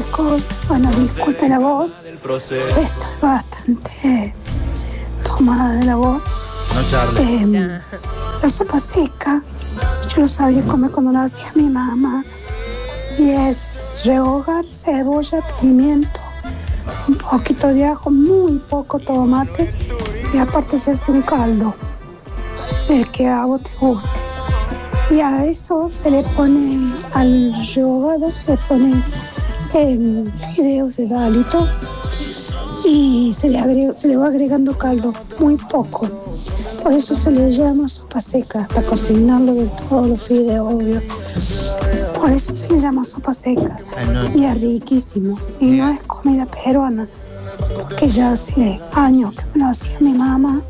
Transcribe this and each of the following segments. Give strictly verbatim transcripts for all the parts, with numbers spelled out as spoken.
chicos. Bueno, disculpen la voz. Estoy bastante tomada de la voz. No charles. Eh, la sopa seca, yo lo sabía comer cuando la hacía mi mamá. Y es rehogar cebolla, pimiento, un poquito de ajo, muy poco tomate. Y aparte se hace un caldo, el que a vos te guste. Y a eso se le pone, al rehogado se le pone eh, fideos de Dalito. Y se le, agrega, se le va agregando caldo, muy poco. Por eso se le llama sopa seca, hasta cocinarlo de todos los fideos, obvio. Por eso se le llama sopa seca. Ay, no. Y es riquísimo. Y no es comida peruana, porque ya hace años que me lo hacía mi mamá.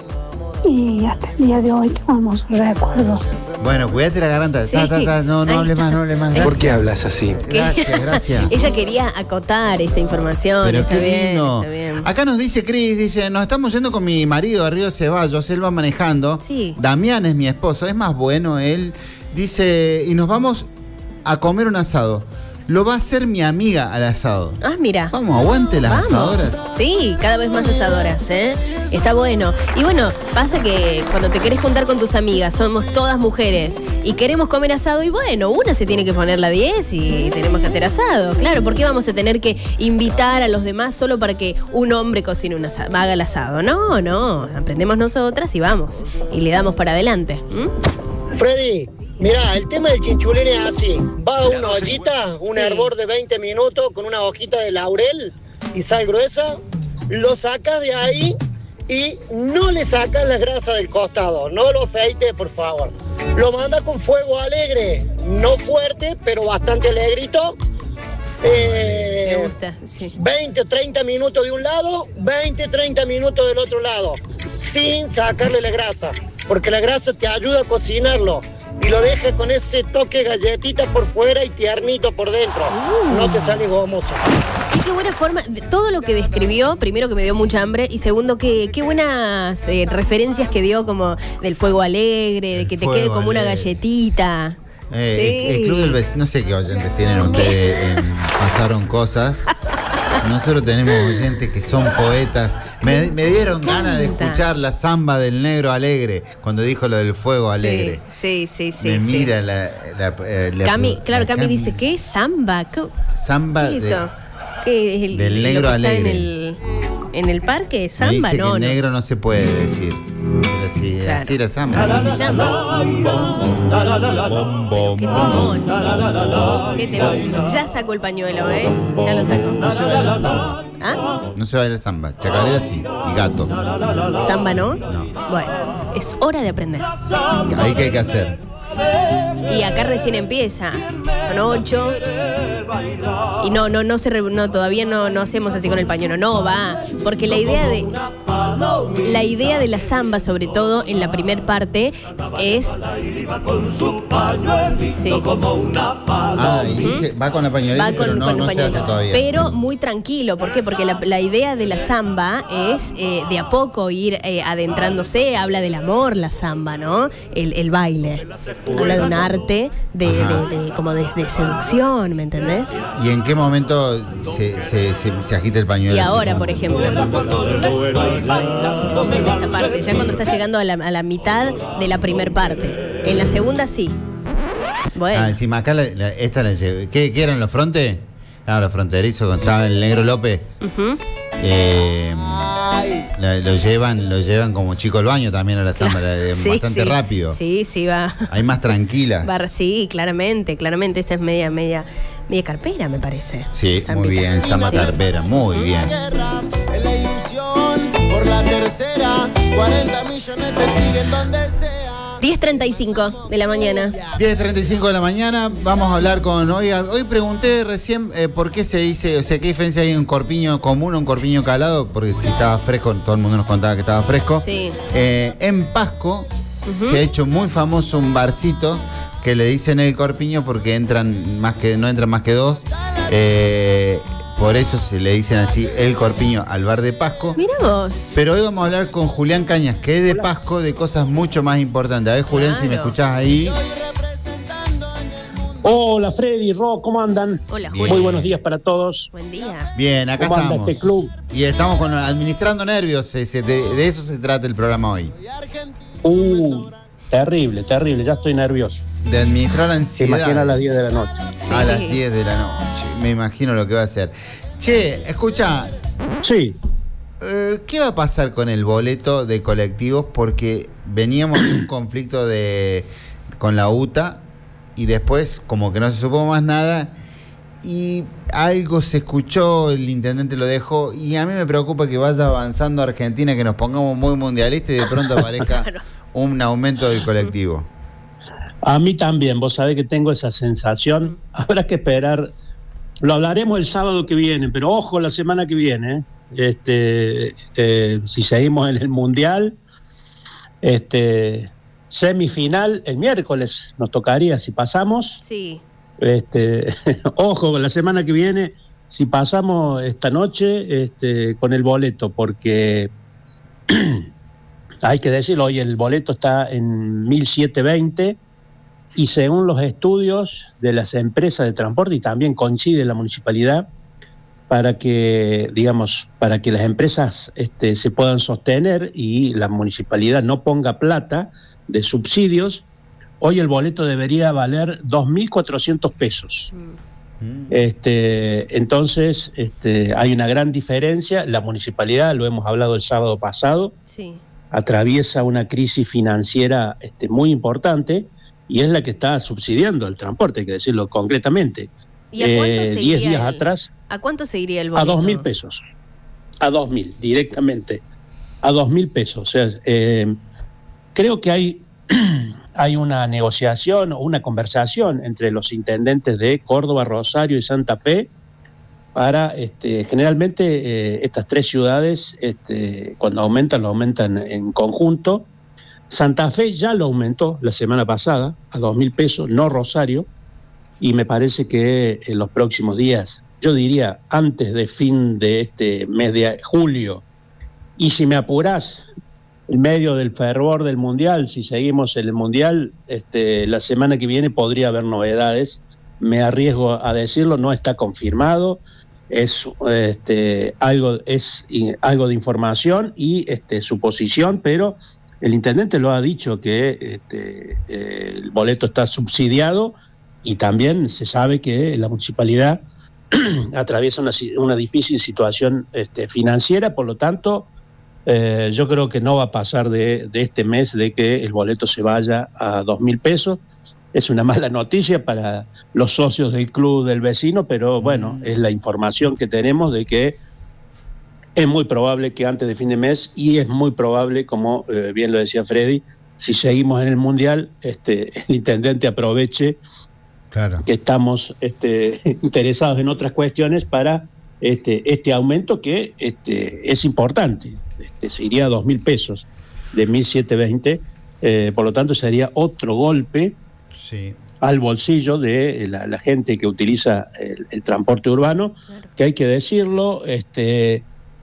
Y hasta el día de hoy tengo hermosos recuerdos. Bueno, cuídate la garganta. Sí. Ta, ta, ta. No, no hable más, no hable más. ¿Por qué hablas así? Gracias, gracias. Ella quería acotar esta información. Pero está qué bien, lindo. está bien. Acá nos dice Cris, dice, nos estamos yendo con mi marido a Río Ceballos, él va manejando. Sí. Damián es mi esposo, es más bueno él. Dice, y nos vamos a comer un asado. Lo va a hacer mi amiga al asado. Ah, mira. Vamos, aguante las Vamos. asadoras. Sí, cada vez más asadoras, ¿eh? Está bueno. Y bueno, pasa que cuando te querés juntar con tus amigas, somos todas mujeres y queremos comer asado, y bueno, una se tiene que poner la diez y tenemos que hacer asado. Claro, ¿por qué vamos a tener que invitar a los demás solo para que un hombre cocine un asado, haga el asado? No, no, aprendemos nosotras y vamos. Y le damos para adelante. ¿Mm? Freddy, mirá, el tema del chinchulín es así. Va a una ollita, un Sí. hervor de veinte minutos con una hojita de laurel y sal gruesa, lo sacas de ahí y no le sacas la grasa del costado, no lo feites, por favor. Lo manda con fuego alegre, no fuerte, pero bastante alegrito. Eh, Me gusta, sí. veinte o treinta minutos de un lado, veinte o treinta minutos del otro lado, sin sacarle la grasa, porque la grasa te ayuda a cocinarlo. Y lo dejas con ese toque galletita por fuera y tiernito por dentro. Uh. No te sale gomoso. Sí, qué buena forma. de- Todo lo que describió, primero que me dio mucha hambre, y segundo que qué buenas eh, referencias que dio, como del fuego alegre, de El que te fuego quede como una alegre. galletita. Eh, el, el club del vecino, no sé qué oyentes tienen ustedes en Pasaron Cosas. Nosotros tenemos oyentes que son poetas. Me, me dieron ganas de encanta. escuchar la samba del negro alegre cuando dijo lo del fuego alegre. Sí, sí, sí. me sí, mira sí. la, la, eh, la- Cami, claro, la Cami dice, ¿qué es samba? ¿Qué, Samba qué es de- eso? ¿Qué es el, del lo negro que está alegre. En el, en el parque? me ¿Samba? dice No, que no. negro no se puede decir. Pero sí, Claro. así era samba. Así se llama. Qué temón. Qué temón. Ya sacó el pañuelo, ¿eh? Ya lo sacó. ¿Ah? No se baila samba. Chacarera sí. Y gato. ¿Samba no? No. Bueno, es hora de aprender. Ahí que hay que hacer. Y acá recién empieza. Son ocho. Y no, no, no se re- no, todavía no, no hacemos así con el pañuelo. No, va. Porque la idea de. La idea de la samba, sobre todo en la primer parte, es. Sí. Ah, y dice, va con la pañoleta, Va con, pero no, con el no se hace pañuelo. todavía. Pero muy tranquilo. ¿Por qué? Porque la, la idea de la samba es eh, de a poco ir eh, adentrándose. Habla del amor, la samba, ¿no? El, el baile. Habla de un arte de, de- de- como de, de seducción, ¿me entendés? ¿Y en qué momento se, se, se, se agita el pañuelo? Y así ahora, como- por ejemplo. En esta parte, ya cuando está llegando a la, a la mitad de la primer parte. En la segunda sí. Bueno. Ah, encima acá la, la- esta la llevé. ¿Qué, ¿Qué eran los frontes? Ah, los fronterizos, cuando estaba el negro López. Ujú. Eh, la- lo llevan, lo llevan como chico al baño también a la samba, la de- Sí, bastante sí. rápido. Sí, sí, va. Hay más tranquilas. Va, sí, claramente, claramente. Esta es media, media, media carpera, me parece. Sí, Zambita. muy bien, samba Sí. carpera, muy bien. En la ilusión, por la tercera, cuarenta millones te siguen donde sea. diez treinta y cinco de la mañana. diez treinta y cinco de la mañana, vamos a hablar con... Hoy, hoy pregunté recién eh, por qué se dice, o sea, qué diferencia hay en un corpiño común o un corpiño calado, porque si estaba fresco, todo el mundo nos contaba que estaba fresco. Sí. Eh, en Pasco se ha hecho muy famoso un barcito que le dicen el corpiño porque entran más que no entran más que dos. Eh, por eso se le dicen así el corpiño al bar de Pasco. Mira vos. Pero hoy vamos a hablar con Julián Cañas, que es de Pasco, de cosas mucho más importantes. A ver, Julián, si me Claro. escuchás ahí. Hola Freddy, Ro, ¿cómo andan? Hola, Bien. Juli. Muy buenos días para todos. Buen día. Bien, acá ¿Cómo anda estamos. este club? Y estamos con administrando nervios, ese- de, de eso se trata el programa hoy. Uh, terrible, terrible, ya estoy nervioso. De administrar Se ansiedad. imagina a las diez de la noche. Sí. A las diez de la noche. Me imagino lo que va a hacer. Che, escucha, Sí, eh, ¿qué va a pasar con el boleto de colectivos? Porque veníamos de un conflicto de con la U T A y después como que no se supo más nada y algo se escuchó, el intendente lo dejó y a mí me preocupa que vaya avanzando Argentina, que nos pongamos muy mundialistas y de pronto aparezca Claro. un aumento del colectivo. a mí también, vos sabés que tengo esa sensación. Habrá que esperar, lo hablaremos el sábado que viene, pero ojo la semana que viene, ¿eh? este, eh, si seguimos en el Mundial, este, semifinal el miércoles nos tocaría, si pasamos. Sí. Este, ojo, la semana que viene, si pasamos esta noche este, con el boleto, porque hay que decirlo, hoy el boleto está en mil setecientos veinte y según los estudios de las empresas de transporte, y también coincide la municipalidad, para que, digamos, para que las empresas este, se puedan sostener y la municipalidad no ponga plata de subsidios, hoy el boleto debería valer dos mil cuatrocientos pesos. Este, entonces, este, hay una gran diferencia. La municipalidad, lo hemos hablado el sábado pasado, Sí. atraviesa una crisis financiera este, muy importante y es la que está subsidiando el transporte, hay que decirlo concretamente. ¿Y a cuánto Eh, se diez iría días el- atrás, ¿A cuánto se iría el a boleto? dos mil pesos. A dos mil, directamente. A dos mil pesos. O sea, eh, creo que hay, hay una negociación o una conversación entre los intendentes de Córdoba, Rosario y Santa Fe para, este, generalmente, eh, estas tres ciudades, este, cuando aumentan, lo aumentan en conjunto. Santa Fe ya lo aumentó la semana pasada a dos mil pesos, no Rosario, y me parece que en los próximos días, yo diría antes de fin de este mes de julio, y si me apurás, en medio del fervor del Mundial, si seguimos en el Mundial, este, la semana que viene podría haber novedades, me arriesgo a decirlo, no está confirmado, es, este, algo, es i- algo de información y este, suposición, pero el intendente lo ha dicho que este, eh, el boleto está subsidiado y también se sabe que la municipalidad atraviesa una, si- una difícil situación este, financiera, por lo tanto, eh, yo creo que no va a pasar de, de este mes de que el boleto se vaya a dos mil pesos. Es una mala noticia para los socios del club del vecino, pero bueno, es la información que tenemos de que es muy probable que antes de fin de mes, y es muy probable, como eh, bien lo decía Freddy, si seguimos en el Mundial, este, el intendente aproveche Claro. que estamos este, interesados en otras cuestiones para este, este aumento que este, es importante. Este, se iría a dos mil pesos de mil setecientos veinte, eh, por lo tanto sería otro golpe Sí. al bolsillo de la, la gente que utiliza el, el transporte urbano, Claro. que hay que decirlo, este,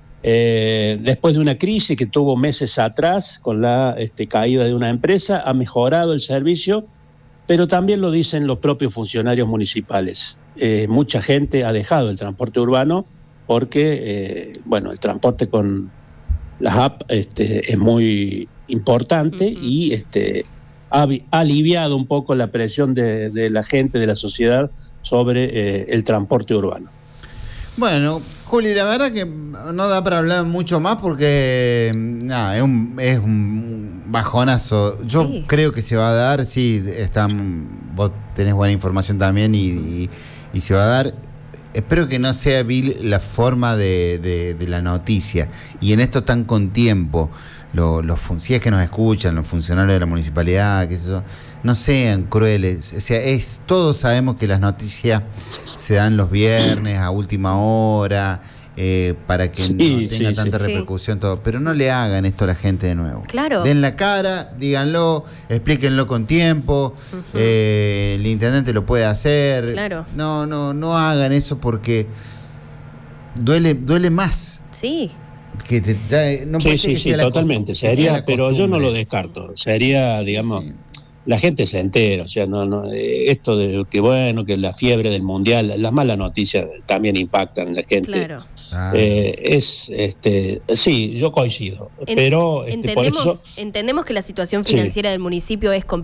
eh, después de una crisis que tuvo meses atrás con la este, caída de una empresa, ha mejorado el servicio, pero también lo dicen los propios funcionarios municipales. Eh, mucha gente ha dejado el transporte urbano porque, eh, bueno, el transporte con las apps este, es muy importante. Ujú. y este, ha, vi- ha aliviado un poco la presión de, de la gente, de la sociedad, sobre eh, el transporte urbano. Bueno, Juli, la verdad que no da para hablar mucho más porque nada, es un, es un bajonazo. Yo Sí. creo que se va a dar, sí, están, vos tenés buena información también y, y, y se va a dar. Espero que no sea vil la forma de, de, de la noticia. Y en esto están con tiempo. Los, los, fun- si es que nos escuchan, los funcionarios de la municipalidad, qué sé yo, no sean crueles. O sea, es, todos sabemos que las noticias se dan los viernes a última hora, eh, para que Sí, no tenga sí, tanta sí. repercusión todo. Pero no le hagan esto a la gente de nuevo. Claro. Den la cara, díganlo, explíquenlo con tiempo. eh, el intendente lo puede hacer. Claro. No, no, no hagan eso porque duele, duele más. Sí. Que te, ya, no Sí, puede ser sí, que sí, sea la totalmente. costumbre, que sea Sería, la pero yo no lo costumbre. descarto. Sería, digamos, Sí. la gente se entera, o sea, no, no, eh, esto de que bueno, que la fiebre del mundial, las malas noticias también impactan en la gente. Claro. Ah. Eh, es, este, sí, yo coincido, En- pero este, por entendemos, eso. entendemos que la situación Sí. financiera del municipio es complicada.